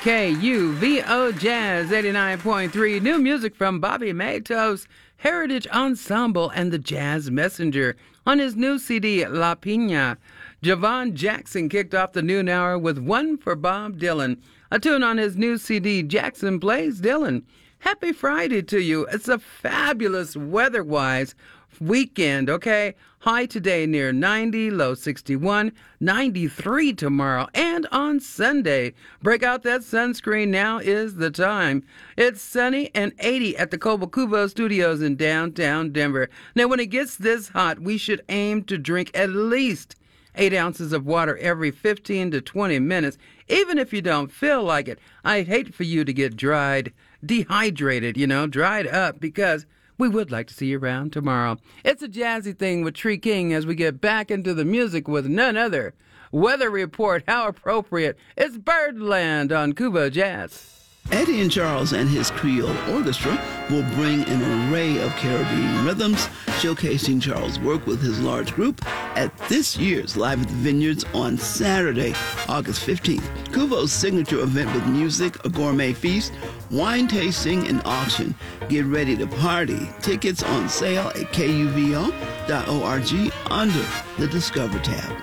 KUVO Jazz 89.3. New music from Bobby Matos, Heritage Ensemble, and the Jazz Messenger on his new CD, La Pina. Javon Jackson kicked off the noon hour with One for Bob Dylan, a tune on his new CD, Jackson Plays Dylan. Happy Friday to you. It's a fabulous weather-wise weekend, okay? High today near 90, low 61, 93 tomorrow, and on Sunday. Break out that sunscreen, now is the time. It's sunny and 80 at the Cobo Studios in downtown Denver. Now, when it gets this hot, we should aim to drink at least 8 ounces of water every 15 to 20 minutes, even if you don't feel like it. I'd hate for you to get dehydrated, dried up, because we would like to see you around tomorrow. It's a jazzy thing with Tree King as we get back into the music with none other. Weather report, how appropriate. It's Birdland on Cuba Jazz. Eddie and Charles and his Creole Orchestra will bring an array of Caribbean rhythms, showcasing Charles' work with his large group at this year's Live at the Vineyards on Saturday, August 15th. Cuvo's signature event with music, a gourmet feast, wine tasting, and auction. Get ready to party. Tickets on sale at kuvo.org under the Discover tab.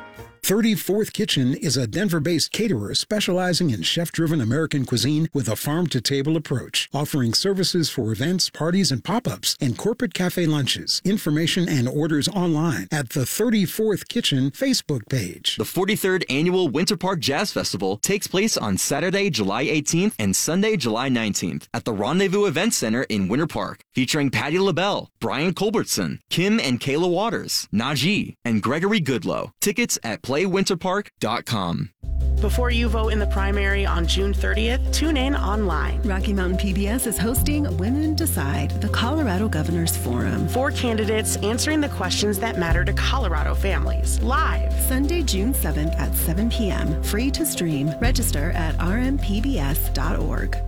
34th Kitchen is a Denver-based caterer specializing in chef-driven American cuisine with a farm-to-table approach, offering services for events, parties, and pop-ups, and corporate cafe lunches. Information and orders online at the 34th Kitchen Facebook page. The 43rd Annual Winter Park Jazz Festival takes place on Saturday, July 18th and Sunday, July 19th at the Rendezvous Event Center in Winter Park, featuring Patti LaBelle, Brian Culbertson, Kim and Kayla Waters, Najee, and Gregory Goodlow. Tickets at playwinterpark.com. Before you vote in the primary on June 30th, tune in online. Rocky Mountain PBS is hosting Women Decide, the Colorado Governors Forum. 4 candidates answering the questions that matter to Colorado families. Live. Sunday, June 7th at 7 p.m. Free to stream. Register at rmpbs.org.